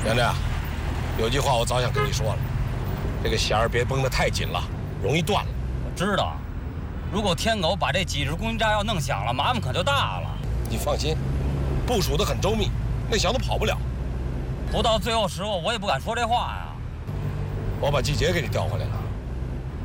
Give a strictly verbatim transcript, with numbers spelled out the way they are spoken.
娘娘，有句话我早想跟你说了，这个弦儿别绷得太紧了，容易断了。 我知道，如果天狗把这几十公斤炸药弄响了，麻烦可就大了。 你放心，部署得很周密，那小子跑不了。 不到最后时候，我也不敢说这话呀。 我把季节给你调回来了，